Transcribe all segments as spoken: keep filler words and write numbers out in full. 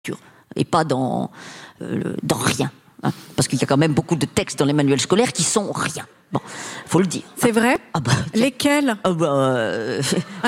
et pas dans, euh, dans rien. Hein, parce qu'il y a quand même beaucoup de textes dans les manuels scolaires qui sont rien. Bon, faut le dire. C'est vrai? Ah bah, lesquels? ah bah, euh...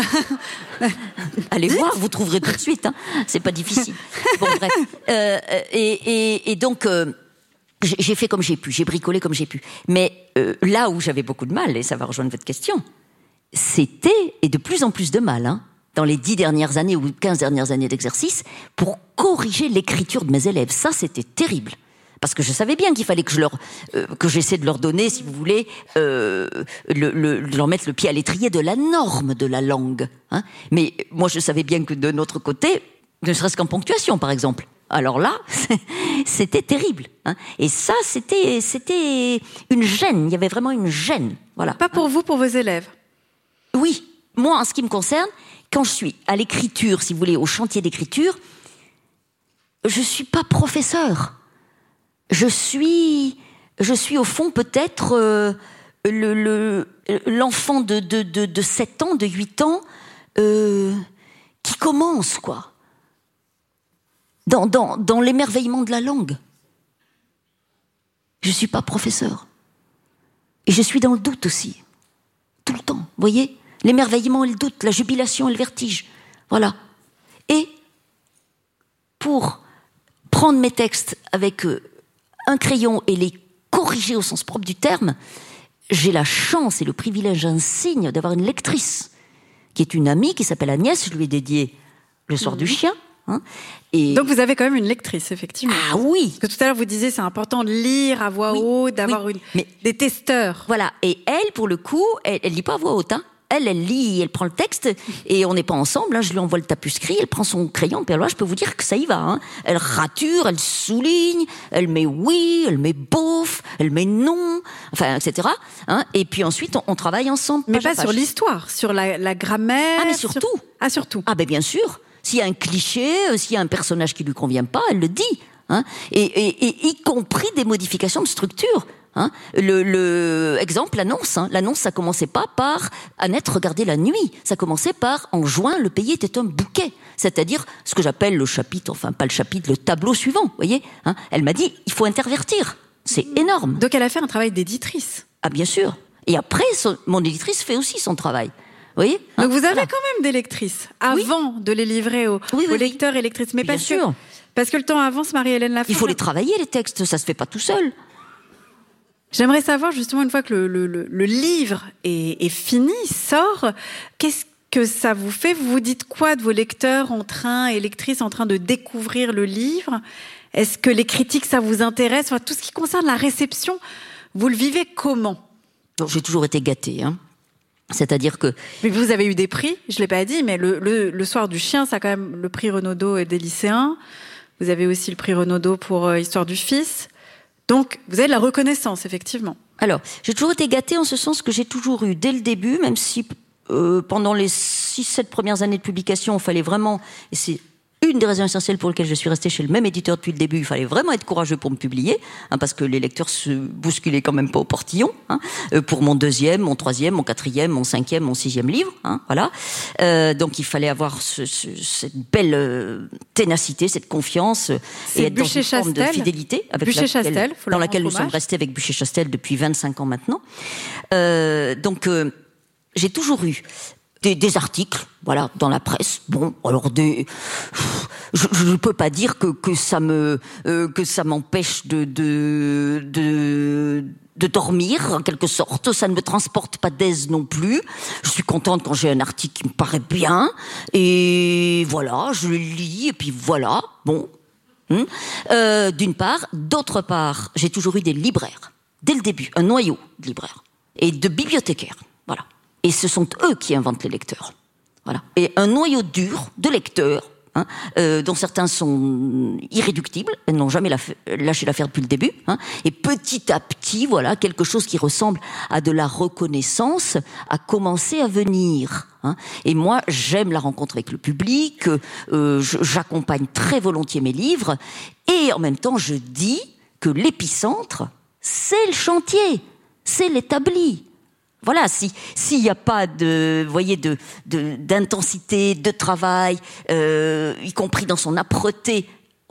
Allez voir, vous trouverez tout de suite. Hein. C'est pas difficile. Bon, bref. Euh, et, et, et donc, euh, j'ai fait comme j'ai pu, j'ai bricolé comme j'ai pu. Mais euh, là où j'avais beaucoup de mal, et ça va rejoindre votre question, c'était, et de plus en plus de mal, hein, dans les dix dernières années ou quinze dernières années d'exercice, pour corriger l'écriture de mes élèves. Ça, c'était terrible. Parce que je savais bien qu'il fallait que je leur, euh, que j'essaie de leur donner, si vous voulez, euh, le, le, de leur mettre le pied à l'étrier de la norme de la langue. Hein. Mais moi, je savais bien que de notre côté, ne serait-ce qu'en ponctuation, par exemple. Alors là, c'était terrible. Hein. Et ça, c'était, c'était une gêne. Il y avait vraiment une gêne. Voilà. Pas pour vous, pour vos élèves? Oui. Moi, en ce qui me concerne, quand je suis à l'écriture, si vous voulez, au chantier d'écriture, je suis pas professeur. Je suis, je suis au fond peut-être euh, le, le, l'enfant de, de, de, de sept ans, de huit ans, euh, qui commence, quoi, dans, dans, dans l'émerveillement de la langue. Je suis pas professeur. Et je suis dans le doute aussi, tout le temps, vous voyez ? L'émerveillement et le doute, la jubilation et le vertige, voilà. Et pour prendre mes textes avec... Euh, un crayon et les corriger au sens propre du terme, j'ai la chance et le privilège insigne d'avoir une lectrice qui est une amie, qui s'appelle Agnès, je lui ai dédié Le soir mmh. du chien. Hein, et... Donc vous avez quand même une lectrice, effectivement. Ah oui. Parce que tout à l'heure vous disiez c'est important de lire à voix oui, haute, d'avoir oui. une... Mais... des testeurs. Voilà, et elle, pour le coup, elle, elle lit pas à voix haute, hein. Elle, elle lit, elle prend le texte, et on n'est pas ensemble, hein, je lui envoie le tapuscrit, elle prend son crayon, puis alors là, je peux vous dire que ça y va. Hein. Elle rature, elle souligne, elle met oui, elle met bof, elle met non, enfin, et cetera. Hein, et puis ensuite, on, on travaille ensemble. Mais pas sur l'histoire, sur la, la grammaire. Ah, mais surtout. Sur... Ah, surtout. Ah, ben bien sûr. S'il y a un cliché, euh, s'il y a un personnage qui lui convient pas, elle le dit. Hein, et, et, et y compris des modifications de structure. Hein, le, le exemple, l'annonce. Hein, l'annonce, ça commençait pas par Annette regardait la nuit. Ça commençait par en juin, le pays était un bouquet. C'est-à-dire ce que j'appelle le chapitre, enfin pas le chapitre, le tableau suivant. Vous voyez, hein, elle m'a dit, il faut intervertir. C'est énorme. Donc elle a fait un travail d'éditrice. Ah bien sûr. Et après, son, mon éditrice fait aussi son travail. Vous voyez, hein, donc vous avez voilà. quand même des lectrices avant oui. de les livrer aux, oui, oui, aux lecteurs et lectrices. Mais bien parce sûr. Que, parce que le temps avance, Marie-Hélène Lafont. Il faut les travailler, les textes. Ça se fait pas tout seul. J'aimerais savoir, justement, une fois que le, le, le, le livre est, est fini, sort, qu'est-ce que ça vous fait? Vous vous dites quoi de vos lecteurs en train et lectrices en train de découvrir le livre? Est-ce que les critiques, ça vous intéresse? Enfin, tout ce qui concerne la réception, vous le vivez comment? Donc, j'ai toujours été gâtée, hein. C'est-à-dire que... Mais vous avez eu des prix, je ne l'ai pas dit, mais le, le, le soir du chien, ça a quand même le prix Renaudot des lycéens. Vous avez aussi le prix Renaudot pour euh, Histoire du fils. Donc, vous avez de la reconnaissance, effectivement. Alors, j'ai toujours été gâtée en ce sens que j'ai toujours eu, dès le début, même si euh, pendant les six sept premières années de publication, il fallait vraiment... Et c'est une des raisons essentielles pour lesquelles je suis restée chez le même éditeur depuis le début. Il fallait vraiment être courageux pour me publier, hein, parce que les lecteurs se bousculaient quand même pas au portillon. Hein, euh, pour mon deuxième, mon troisième, mon quatrième, mon cinquième, mon sixième livre. Hein, voilà. Euh, donc il fallait avoir ce, ce, cette belle euh, ténacité, cette confiance, euh, et être dans une forme de fidélité avec laquelle, dans laquelle nous sommes restés avec Buchet-Chastel depuis vingt-cinq ans maintenant. Euh, donc euh, j'ai toujours eu Des, des articles, voilà, dans la presse. Bon, alors des, je ne peux pas dire que que ça me euh, que ça m'empêche de de de de dormir en quelque sorte. Ça ne me transporte pas d'aise non plus. Je suis contente quand j'ai un article qui me paraît bien et voilà, je le lis et puis voilà. Bon, hum. euh, d'une part, d'autre part, j'ai toujours eu des libraires dès le début, un noyau de libraires et de bibliothécaires. Voilà. Et ce sont eux qui inventent les lecteurs. Voilà. Et un noyau dur de lecteurs, hein, euh, dont certains sont irréductibles, elles n'ont jamais lâché l'affaire depuis le début, hein, et petit à petit, voilà, quelque chose qui ressemble à de la reconnaissance a commencé à venir. Hein. Et moi, j'aime la rencontre avec le public, euh, j'accompagne très volontiers mes livres, et en même temps, je dis que l'épicentre, c'est le chantier, c'est l'établi. Voilà, si s'il n'y a pas de, vous voyez, de, de d'intensité, de travail, euh, y compris dans son âpreté,